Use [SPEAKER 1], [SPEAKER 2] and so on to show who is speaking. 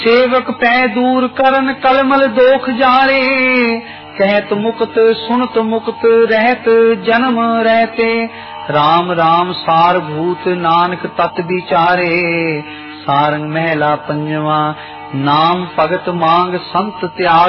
[SPEAKER 1] सेवक पै दूर करन कलमल दोख जारे, कहत मुक्त सुनत मुक्त रहत जन्म रहते। राम राम सार भूत नानक तत विचारे, सारंग महला पंजवा नाम भगत मांग संत त्याग